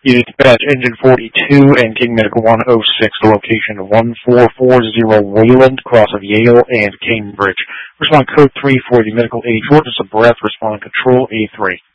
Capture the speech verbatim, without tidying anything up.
Unit Dispatch Engine forty-two and King Medical one oh six to location of one four four zero Wayland, cross of Yale and Cambridge. Respond code three for the medical aid shortness of breath. Respond control A three.